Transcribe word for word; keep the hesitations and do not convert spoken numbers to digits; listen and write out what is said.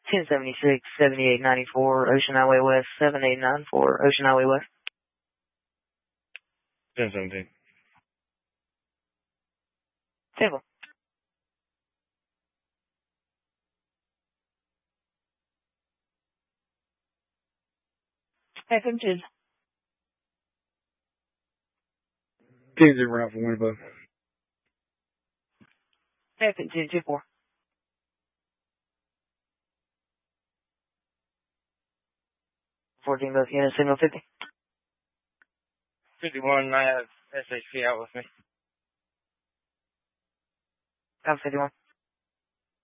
ten seventy-six, seventy-eight ninety-four, Ocean Highway West, seven eight nine four, Ocean Highway West. ten seventeen. Table. F M two. ten zero route for Winnebago. F M two two four. fourteen both units, signal fifty. fifty-one, I have S H P out with me. I'm fifty-one.